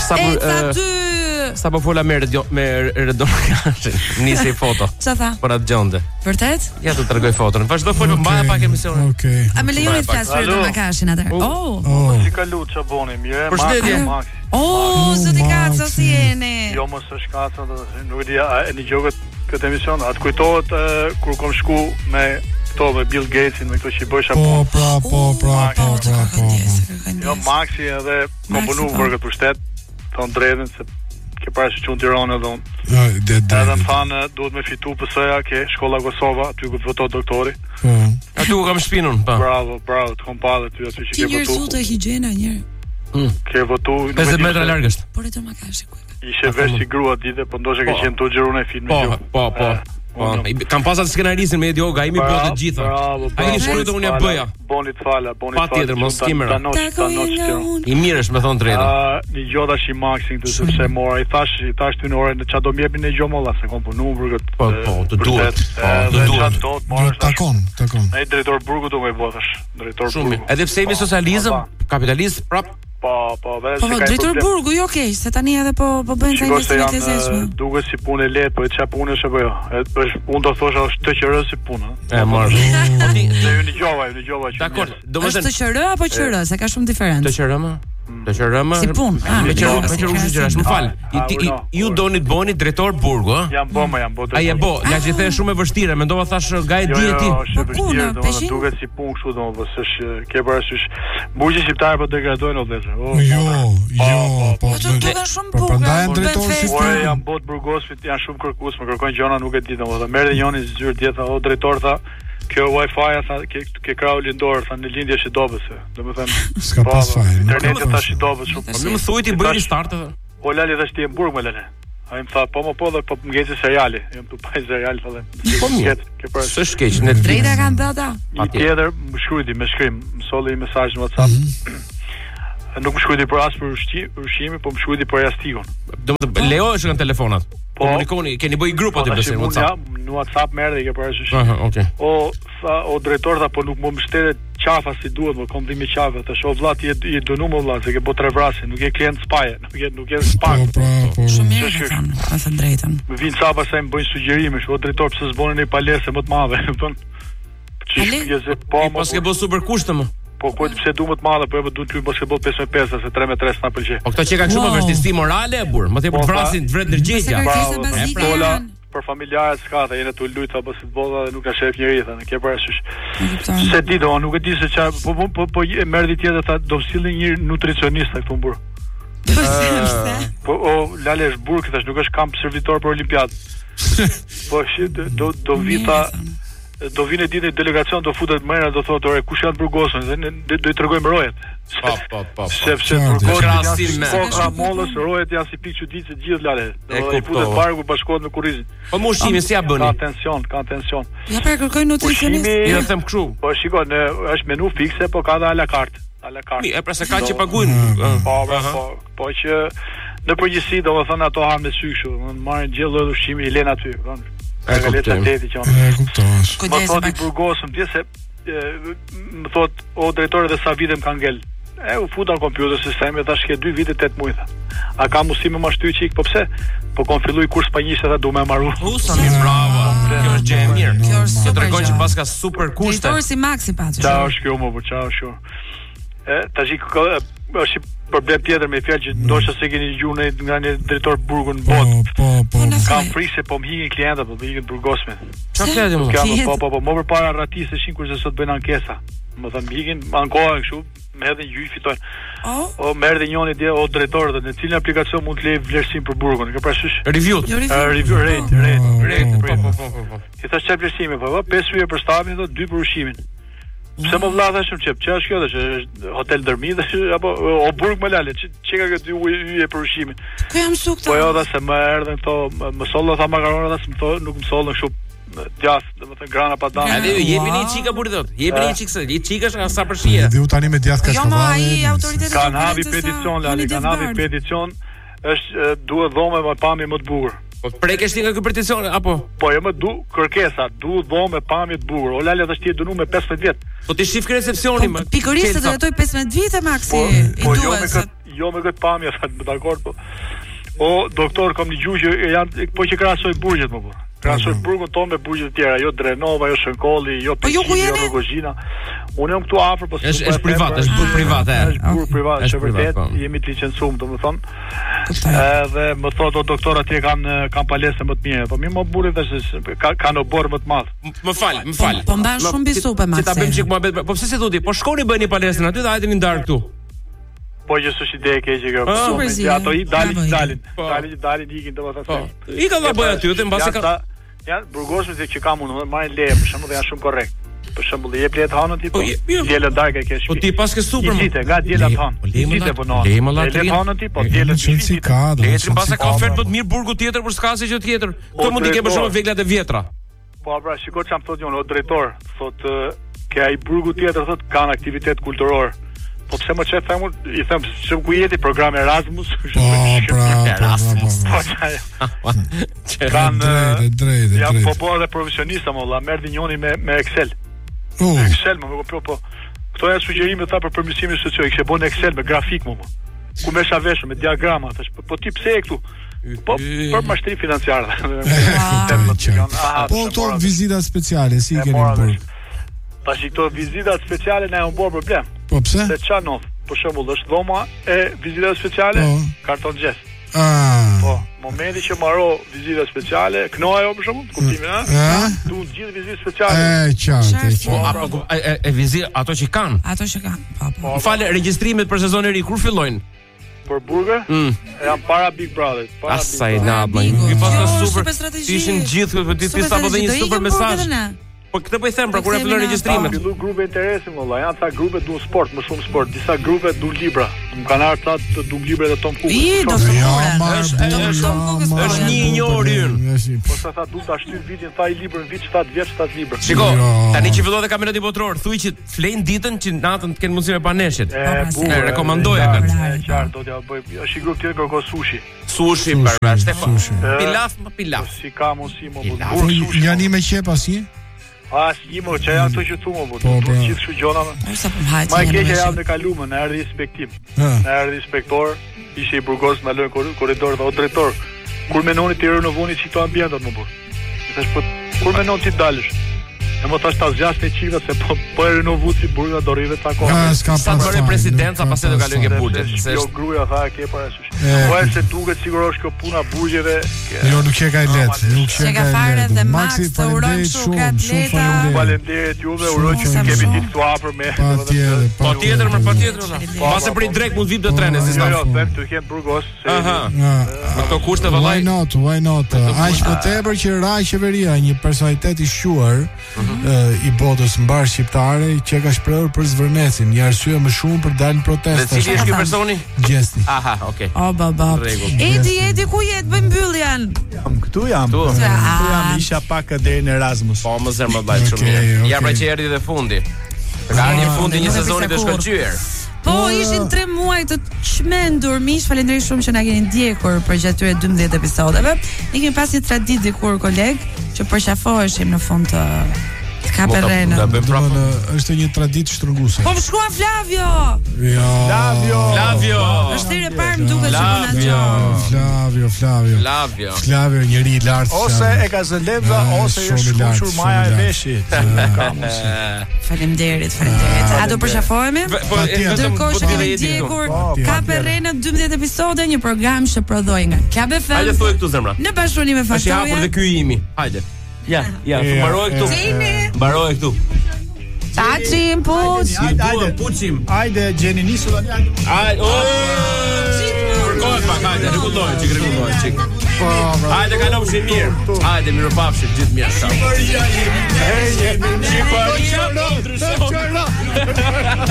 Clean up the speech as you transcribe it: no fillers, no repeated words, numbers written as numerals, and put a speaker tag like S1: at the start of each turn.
S1: Sa po fola me Redon Kashin. Nisi foto.
S2: Ç'a tha?
S1: Për atë gjonde.
S2: Vërtet?
S1: Ja të tregoj foton. Vazhdo fol mbaja pak emisionin.
S3: Okej.
S2: A më lejoni të flas për Redon Kashin atë?
S4: Si kalu çaboni, mirë.
S1: Përshëndetje.
S2: Zoti Kaca, si jeni?
S4: Jo mos është Kaca, nuk e di, e një gjokët këtë emision, atë kujtohet kur kom shku me këto me Bill Gatesin, me këto që i bësha Jo, Maxi edhe kom punu për këtë pushtet, thonë drejtën se ke parë që qunë Tiranë edhe unë. Edhe më thanë duhet me fitu PS-ja ke shkolla Kosova, aty ku të voto doktori.
S1: Aty ku kam shpinun, pa.
S4: Bravo, të kom pa dhe ty aty që ke votu.
S2: Ti njërë të higjena njërë.
S4: Ke votu
S1: 50 metra larg është.
S2: Por e të më kashi ku.
S4: Ishe vesh si grua dite, po ndoshe ke qenë të gjerun e filmi gjuhë.
S1: Po. Kam pasat skenarisin me Edioga, imi bëhet të gjitha. A i një shkru të unë e bëja.
S4: Bonit fala.
S1: Pa tjetër, mos kimera. I mirë është me thonë drejta.
S4: Një gjoda shi Maxin të sepse mora. I thash ty në ore, që do mjepin e gjomolla, se kom punu për këtë.
S1: Po, të duhet.
S3: Takon.
S4: E drejtor burgu do me bëtësh.
S1: Shumë. Edhe pse jemi socializëm, kapitalist, prap.
S4: Po,
S2: drejtor burgu, jo keq, se tani edhe po bëjnë sa investime të lezetshme.
S4: Duket si punë e lehtë, po ç'a punë është apo jo? Unë do thosha është TQR si punë.
S1: E marr.
S4: Unë gjova.
S1: Dakor,
S2: domethënë është TQR apo QR, se ka shumë diferencë.
S1: TQR më.
S2: Si punë.
S1: Me qërë gjërash, më fal. Ju doni të bëni drejtor burgu, ë?
S4: Jam bo.
S1: Ai e bo, nga që the shumë e vështirë, mendova thash ga e di ti.
S4: Po kuna, peshin. Duket si punë kështu domosdoshmë, s'është ke parasysh. Burgji shqiptar po degradojnë vëllezër.
S3: Jo.
S2: Po të duken shumë bukur.
S3: Prandaj drejtor
S4: shqiptar. Jam bot burgosit, janë shumë kërkues, më kërkojnë gjëra nuk e di domosdoshmë. Merrni njëri zyrë dieta, o drejtor tha, kjo Wi-Fi-a tha ke krau lindor, tha në lindje është dobëse. Domethënë
S3: s'ka pas faj.
S4: Interneti tash i dobës shumë.
S1: Po më thuaj ti bëni start edhe.
S4: Po lali tash ti në burg më lale. Ai më tha, po më ngeci seriali. Jam tu pa serial thonë.
S1: Po mirë. S'është keq, Netflix.
S2: Drejta kanë data.
S4: Tjetër më shkruajti me shkrim, më solli mesazh në WhatsApp. Nuk më shkruajti për as për ushqimi, po më shkruajti për jastikun.
S1: Domethënë lejohesh në telefonat. Komunikoni, keni bëj grup aty besoj në WhatsApp.
S4: Në WhatsApp merrni ke parasysh.
S1: Okay.
S4: O drejtor tha, po nuk më mbështetet qafa si duhet, më kom dhimi qafa, të shoh vlla ti e dënu më vlla, se ke po tre vrasje, nuk je klient spaje, nuk je spak.
S2: Shumë mirë e thënë drejtën.
S4: Më vin sa pasaj më bëjnë sugjerime, o drejtor pse s'boni në palese më të madhe, thon.
S1: Po s'ke bë super kushte më.
S4: Po pse du më të madhe, po e duhet ty mos e bëj 5.5 se 3.3 s'na pëlqej.
S1: Po këto që ka kështu më vështirësi morale e burr, më tepër vrasin, të vret ndërgjegja. Për familjarët s'ka, jene të lujt apo si të bolla dhe nuk ka shef njëri, thënë, ke parasysh. Se di do, nuk e di se çfarë, po merdi tjetër tha do sillni një nutricionist këtu në burr. Po lale është burr, thash, nuk është kamp servitor për olimpiadë. Po do vita do vinë ditë delegacion do futet mëna do thotë ore kush janë burgosën do i tregojmë rojet. Po. Sepse burgosën ka mollës rojet janë si pikë çuditë të gjithë lale. Do i futet parku bashkohet me kurrizin. Po më ushqimin si ja bëni?
S4: Ka tension.
S2: Ja pra kërkoj nutricionist.
S1: Jo them kështu.
S4: Po shikoj, është menu fikse, po ka dhe a la carte.
S1: E pra se ka që paguajnë.
S4: Po që në përgjithësi domethënë ato han me sy kështu, marrin gjithë lloj ushqimi i lën aty,
S3: E kuptosh.
S4: Më thot i burgosëm tje se më thot o drejtori dhe sa vite më kanë ngel. U futa në kompjuter sistemi tash ke 2 vite 8 muaj. A ka mundësi më mashty çik, po pse? Po kon filluj kurs spanjisht edhe du më marru.
S1: Bravo. Kjo është gjë e mirë. Kjo tregon që pas ka super kushte.
S2: Drejtori si Maxi paçi.
S4: Çao është kjo më po çao është. Tash është problem tjetër me fjalë që ndoshta se keni dëgjuar nga një drejtor burgu në botë.
S3: Po.
S4: Kam frikë po më hiqin klienta, po më hiqin burgosme.
S1: Çfarë fjalë më?
S4: Po, më përpara ratiseshin kurse sot bëjnë ankesa. Më thënë hiqin, ankohen kështu, më hedhin gjyq fitojnë. O merrte njëri dia o drejtor dhe në cilën aplikacion mund të lej vlerësim për burgun. Ke parasysh?
S1: Review
S4: rate. Po. Ti thash çfarë vlerësimi po? 5 yje për stafin dhe 2 për ushqimin. Pse më vlla thashëm çep, ç'është kjo tash? Është hotel ndërmjet apo o burg më lale? Çka ka këtu yje për ushqimin?
S2: Ku jam sukta?
S4: Po jo, se më erdhën këto, më sollën tha makaronë, më thonë nuk më sollën kështu djathtë, domethënë grana pa damë.
S1: Edhe jepini një çika burrë dot. Jepini një çik se, një çikash sa për shije.
S3: Dhe u tani me djathtë
S2: Jo, ai autoriteti
S4: kanë havi peticion, lale, kanë havi peticion, është duhet dhomë me pamje më të bukur.
S1: Po prekesh ti nga ky peticion apo?
S4: Po jo më kërkesa, duhet dhomë me pamje të bukur. O lale tash ti dënu me 15 vjet.
S1: Po ti shif recepsionin më.
S2: Pikërisht do jetoj 15 vite maksi.
S1: jo me këtë pamje, më dakord, po. O, doktor, kam një gjuhë që janë, po që krahasoj burgjet më po. Krahasoj burgun tonë me burgjet e tjera, jo Drenova, jo Shënkolli, jo Peqini, jo Rogozhina. Unë jam këtu afër, po
S5: është privat, është burg privat,
S1: është burg privat, është vërtet, jemi të licencuar, domethënë. Edhe më thotë doktor atje kanë palestre më të mira, po më burri tash kanë obor më të madh.
S5: Më fal.
S2: Po mban shumë bisu pe Max.
S5: Ta bëjmë çik muhabet. Po pse si thotë? Po shkoni bëni palestrën aty dhe hajteni ndar këtu.
S1: Po që s'është ide e keqe kjo. Ato i dalin ikin domethënë.
S5: I kanë bëj aty, të mbase ka
S1: janë burgosët që kam unë, marrin leje për shembull, janë shumë korrekt. Për shembull, i jep lejet hanën ti, po dielën darkë ke shtëpi.
S5: Po ti pas ke super.
S1: Nga diela hanë. Ditë punon. Lejet hanën ti, po dielën
S3: shtëpi ka.
S5: Lejet mbase ka ofertë më të mirë burgu tjetër për skase gjë tjetër. Kto mund të ke për shembull veglat e vjetra.
S1: Po pra, shikoj çam thotë unë, o drejtor, thotë ke ai burgu tjetër thotë kanë aktivitet kulturor. Po pse më çet them, i them se ku jeti program Erasmus.
S5: Erasmus.
S3: Drejt.
S1: Ja po edhe profesionista më valla, merr njëri me Excel. Excel më po. Kto janë sugjerime ta për përmirësimin social, kishte bën Excel me grafik më. Ku më shavesh me diagrama, thash, po ti pse je këtu? Po për mashtrim financiar.
S3: Po to vizita speciale, si keni bërë?
S1: Tash këto vizita speciale na janë bërë problem.
S3: Po pse?
S1: Se çano, për shembull, është dhoma e vizitave speciale, karton gest. Po, momenti që marrë vizita speciale, knoajo për shembull, kuptimin, a? Tu gjithë vizitë speciale.
S3: Qartë.
S5: E vizit ato që kanë. Po. Falë regjistrimet për sezonin e ri kur fillojnë?
S1: Për burger? Janë para Big Brother.
S5: Asaj na, ju pas super. Ishin gjithë, ti sapo dhe një super mesazh. Po këtë po i them pra kur e fillon regjistrimet.
S1: Fillu grupe interesi më valla, janë ca grupe duan sport, më shumë sport, disa grupe duan libra. Më kanë ardhur ca të duan libra të Tom Cook.
S5: Është një orë ynë.
S1: Po sa tha duan ta shtyp vitin, tha i libër në vit 7 vjeç 7 libra.
S5: Shiko, tani që filloi kampionati botror, thuaj që flen ditën që natën të kenë mundësi me paneshit. Rekomandoj atë.
S1: Qartë, do t'ja bëj. Është i grup tjetër kërko sushi.
S5: Sushi për pilaf.
S1: Si ka mundësi më burg sushi.
S3: Janë me qep asi?
S1: I më që janë të që tu më vëtë, të gjithë shu gjona më. Ma e keqe javë në kalumë, në erdi inspektim. Në erdi inspektor, ishe i burgos në lojnë koridor dhe o drejtor. Kur menoni të renovoni që të ambientat më burë. Kur menoni të dalësh. E më thash ta zjas të qika se po e renovu si burga do rrive ta kohë.
S5: Sa të bërë presidenca pas e do kaloj ke burgjet.
S1: Jo gruja tha ke para sush. Po e se duket sigurisht kjo puna burgjeve.
S3: Jo nuk e ka let, nuk e ka
S2: fare dhe Max të urojmë shumë atleta.
S1: Faleminderit juve, uroj që kemi ditë këtu afër me.
S5: Patjetër. Pas e prit drejt mund vip të trenes si
S1: staf. Jo, them të kem burgos.
S5: Me këto kushte vallai.
S3: Why not? Aq më tepër që ra qeveria një personalitet i shquar i botës mbar shqiptare që ka shprehur për zvërmesin, një arsye më shumë për dalë në protesta.
S5: Dhe cili është ky personi?
S3: Gjesti.
S5: Aha, okay.
S2: O baba. Edi ku jetë bëj mbylljen?
S6: Këtu jam. Isha pak deri në Erasmus.
S5: Po më zërmë vllai shumë mirë. Ja pra që erdhi dhe fundi. Ka ardhi fundi një sezoni të shkëlqyer.
S2: Po ishin 3 muaj të çmendur, miq, faleminderit shumë që na keni ndjekur për gjatë këtyre 12 episodeve. Ne kemi pasur një traditë dikur koleg që përqafoheshim në fund të Kaperrenën.
S3: Është një traditë shtrënguese.
S2: Po shkuan Flavio.
S5: Flavio.
S2: Është herë e parë më duket që po na dëgjon.
S3: Flavio njëri i lartë.
S6: Ose e ka zëlevza ose është shkushur maja e veshit.
S2: Faleminderit. A do përqafohemi? Ndërkohë që kemi ndjekur Kaperrenën 12 episode, një program që prodhoi nga Club FM.
S5: Hajde thuaj këtu zemra.
S2: Në bashkëpunim me Faktoria.
S5: Është hapur dhe ky imi. Hajde. Ja, mbaroj këtu. Mbaroj këtu.
S2: Taçim,
S5: puçim.
S6: Hajde, gjeni nisu tani.
S5: Hajde. Përkohet pak, hajde, rregulloj çik. Hajde, kalom si mirë. Hajde, mirupafshim gjithë mirë. Shqipëria jemi.